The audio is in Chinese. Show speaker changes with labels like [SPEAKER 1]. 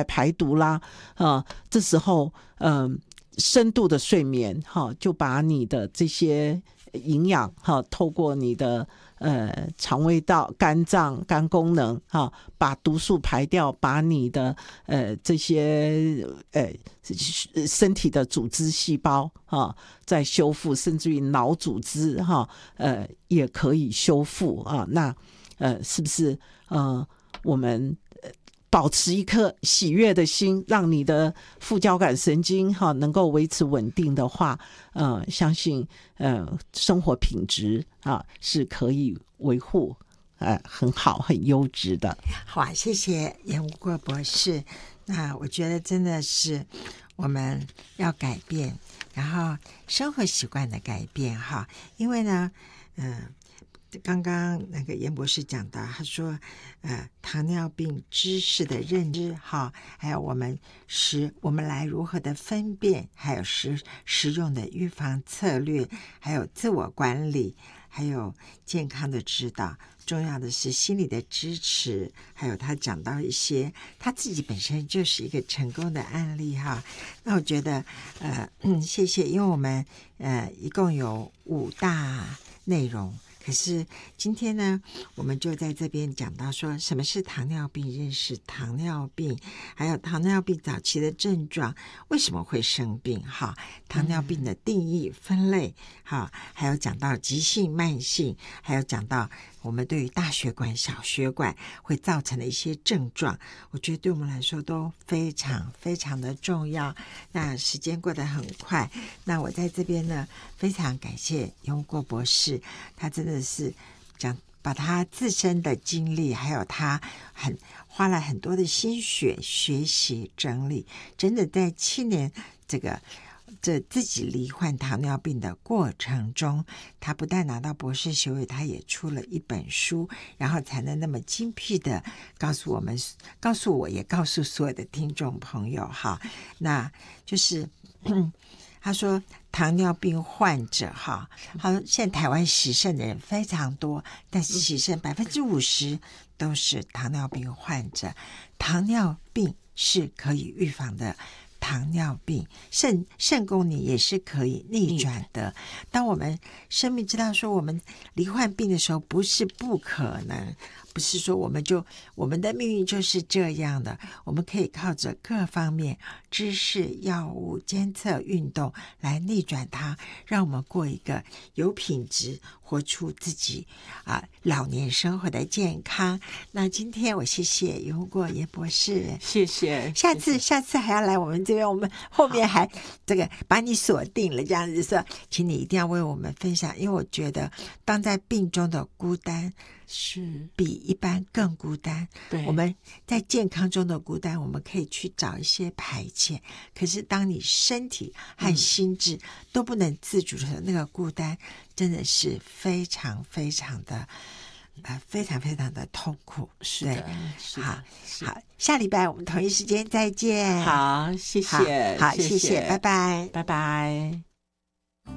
[SPEAKER 1] 来排毒啦，这时候深度的睡眠就把你的这些营养透过你的肠胃道、肝脏、肝功能把毒素排掉，把你的这些身体的组织细胞再修复，甚至于脑组织也可以修复那是不是我们保持一颗喜悦的心，让你的副交感神经能够维持稳定的话，相信生活品质是可以维护很好很优质的。
[SPEAKER 2] 好啊，谢谢严无过博士。那我觉得真的是我们要改变，然后生活习惯的改变因为呢刚刚那个严博士讲到，他说糖尿病知识的认知还有我们来如何的分辨，还有实用的预防策略，还有自我管理，还有健康的指导，重要的是心理的支持，还有他讲到一些他自己本身就是一个成功的案例那我觉得谢谢，因为我们一共有5大内容，可是今天呢我们就在这边讲到说什么是糖尿病，认识糖尿病，还有糖尿病早期的症状，为什么会生病糖尿病的定义分类还有讲到急性慢性，还有讲到我们对于大血管小血管会造成的一些症状，我觉得对我们来说都非常非常的重要。那时间过得很快，那我在这边呢非常感谢严无过博士，他真的是把他自身的经历，还有他花了很多的心血学习整理，真的在7年这自己罹患糖尿病的过程中，他不但拿到博士学位，他也出了一本书，然后才能那么精辟的告诉我也告诉所有的听众朋友那就是他说糖尿病患者他说现在台湾洗肾的人非常多，但是洗肾50%都是糖尿病患者。糖尿病是可以预防的，糖尿病肾功能也是可以逆转的。当我们生命知道说我们罹患病的时候，不是不可能，不是说我们的命运就是这样的，我们可以靠着各方面知识、药物、监测、运动来逆转它，让我们过一个有品质，活出自己老年生活的健康。那今天我谢谢严无过严博士，
[SPEAKER 1] 谢谢。
[SPEAKER 2] 下次还要来我们这边，我们后面还把你锁定了，这样子说，请你一定要为我们分享，因为我觉得当在病中的孤单是比一般更孤单。
[SPEAKER 1] 对，
[SPEAKER 2] 我们在健康中的孤单，我们可以去找一些排解，可是当你身体和心智都不能自主的那个孤单，真的是非常非常的非常非常的痛苦。
[SPEAKER 1] 是的，
[SPEAKER 2] 好，下礼拜我们同一时间再见。
[SPEAKER 1] 好，谢谢，
[SPEAKER 2] 好，谢谢，拜拜，
[SPEAKER 1] 拜拜。